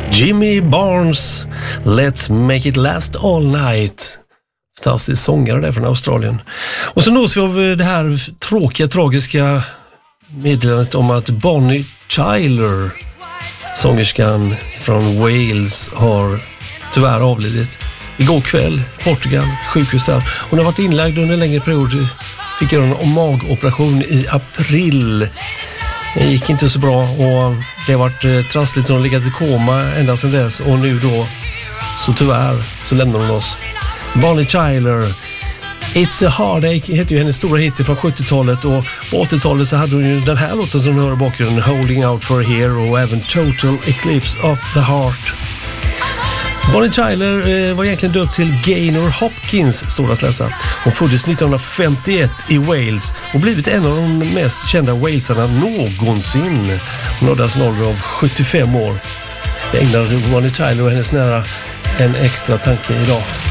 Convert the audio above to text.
Jimmy Barnes, Let's Make It Last All Night. Fantastisk sångare där från Australien. Och så nås vi av det här tråkiga, tragiska meddelandet om att Bonnie Tyler, sångerskan från Wales, har tyvärr avlidit. Igår kväll, Portugal, sjukhus där. Hon har varit inlagd under en längre period. Fick göra en magoperation i april. Det gick inte så bra och det har varit trassligt. Hon har legat i koma ända sedan dess och nu då så tyvärr så lämnar hon oss. Bonnie Tyler, It's a Heartache heter ju hennes stora hit från 70-talet, och på 80-talet så hade hon ju den här låten som du hör i bakgrunden, Holding Out for a Hero, och även Total Eclipse of the Heart. Bonnie Tyler var egentligen döpt till Gaynor Hopkins, står att läsa. Hon föddes 1951 i Wales och blivit en av de mest kända walesarna någonsin. Hon nådde alltså en ålder av 75 år. Det ägnade Bonnie Tyler och hennes nära en extra tanke idag.